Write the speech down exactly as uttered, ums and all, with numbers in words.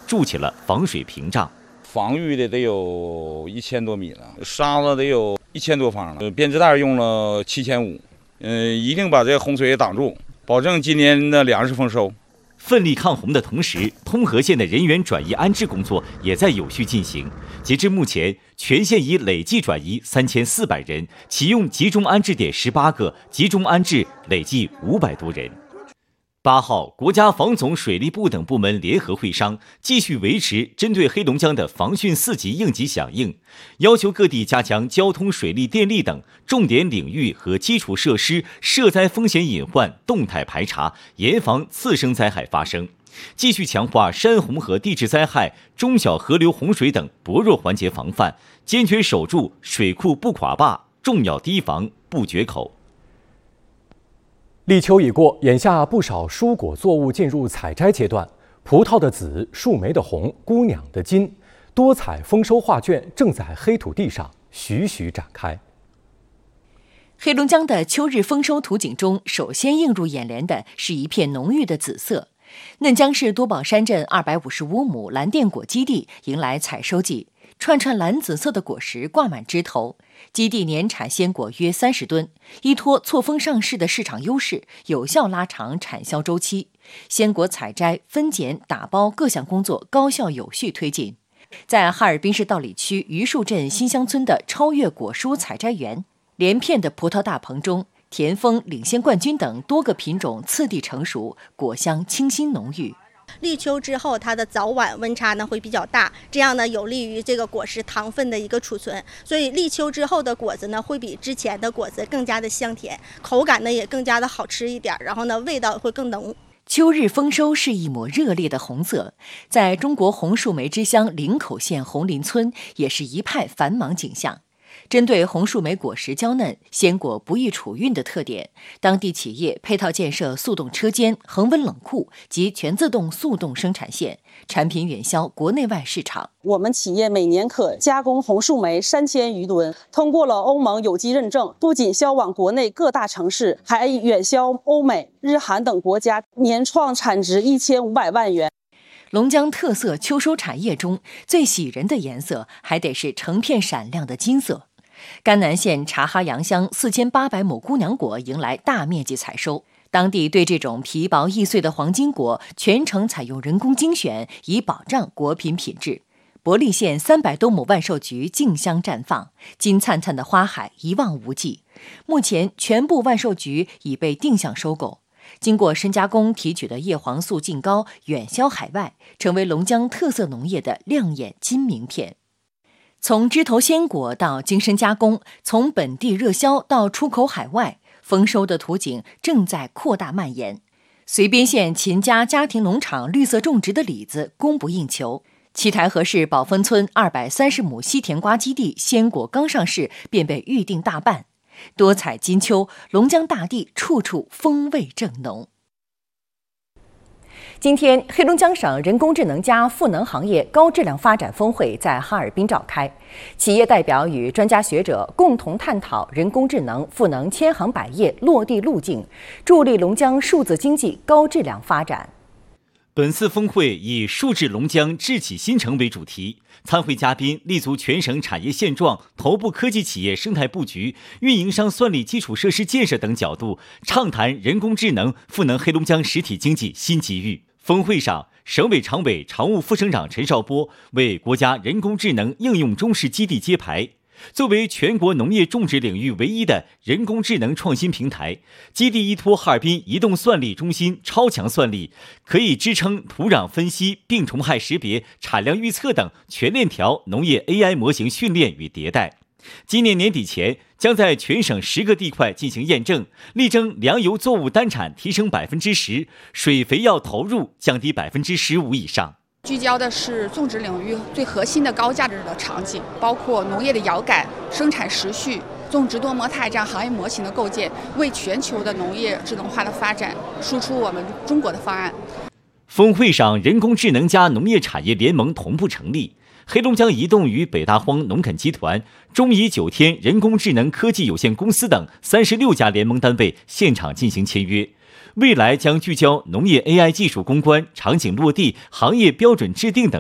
筑起了防水屏障。 防御的得有一千多米了，沙子得有一千多方了，编织袋用了七千五，嗯，一定把这个洪水挡住，保证今年的粮食丰收。 奋力抗洪的同时，通河县的人员转移安置工作也在有序进行。截至目前，全县已累计转移三千四百人，启用集中安置点十八个，集中安置累计五百多人。八号，国家防总、水利部等部门联合会商，继续维持针对黑龙江的防汛四级应急响应，要求各地加强交通、水利、电力等重点领域和基础设施涉灾风险隐患动态排查，严防次生灾害发生。继续强化山洪和地质灾害、中小河流洪水等薄弱环节防范，坚决守住水库不垮坝、重要堤防不决口。 立秋已过，眼下不少蔬果作物进入采摘阶段，葡萄的紫，树莓的红，姑娘的金，多彩丰收画卷正在黑土地上徐徐展开。 黑龙江的秋日丰收图景中，首先映入眼帘的是一片浓郁的紫色。嫩江市多宝山镇二百五十五亩蓝靛果基地迎来采收季，串串蓝紫色的果实挂满枝头。基地年产鲜果约三十吨，依托错峰上市的市场优势，有效拉长产销周期。鲜果采摘、分拣、打包各项工作高效有序推进。在哈尔滨市道里区榆树镇新乡村的超越果蔬采摘园，连片的葡萄大棚中，田丰、领先冠军等多个品种次第成熟，果香清新浓郁。 立秋之后，它的早晚温差呢会比较大，这样呢有利于这个果实糖分的一个储存，所以立秋之后的果子呢会比之前的果子更加的香甜，口感呢也更加的好吃一点，然后呢味道会更浓。 秋日丰收是一抹热烈的红色，在中国红树莓之乡林口县红林村也是一派繁忙景象。针对红树莓果实娇嫩、鲜果不易储运的特点，当地企业配套建设速冻车间、恒温冷库及全自动速冻生产线，产品远销国内外市场。 我们企业每年可加工红树莓三千余吨，通过了欧盟有机认证，不仅销往国内各大城市，还远销欧美、日韩等国家，年创产值一千五百万元。 龙江特色秋收产业中最喜人的颜色，还得是成片闪亮的金色。甘南县察哈洋乡四千八百亩姑娘果迎来大面积采收，当地对这种皮薄易碎的黄金果全程采用人工精选，以保障果品品质。伯利县三百多亩万寿菊竞相绽放，金灿灿的花海一望无际。目前全部万寿菊已被定向收购，经过深加工提取的叶黄素净膏远销海外，成为龙江特色农业的亮眼金名片。从枝头鲜果到精深加工，从本地热销到出口海外，丰收的图景正在扩大蔓延。绥边县秦家家庭农场绿色种植的李子供不应求，七台河市宝丰村二百三十亩西甜瓜基地鲜果刚上市便被预定大半。多彩金秋，龙江大地处处风味正浓。今天，黑龙江省人工智能加赋能行业高质量发展峰会在哈尔滨召开，企业代表与专家学者共同探讨人工智能赋能千行百业落地路径，助力龙江数字经济高质量发展。 本次峰会以数字龙江智启新城为主题，参会嘉宾立足全省产业现状、头部科技企业生态布局、运营商算力基础设施建设等角度，畅谈人工智能赋能黑龙江实体经济新机遇。峰会上，省委常委、常务副省长陈少波为国家人工智能应用中试基地揭牌。作为全国农业种植领域唯一的人工智能创新平台，基地依托哈尔滨移动算力中心超强算力，可以支撑土壤分析、病虫害识别、产量预测等全链条农业 A I 模型训练与迭代。今年年底前，将在全省十个地块进行验证，力争粮油作物单产提升百分之十，水肥药投入降低百分之十五以上。 聚焦的是种植领域最核心的高价值的场景，包括农业的遥感、生产时序、种植多模态这样行业模型的构建，为全球的农业智能化的发展输出我们中国的方案。 峰会上，人工智能加农业产业联盟同步成立。黑龙江移动与北大荒农垦集团、中移九天人工智能科技有限公司等三十六家联盟单位现场进行签约。未来将聚焦农业 A I 技术攻关、场景落地、行业标准制定等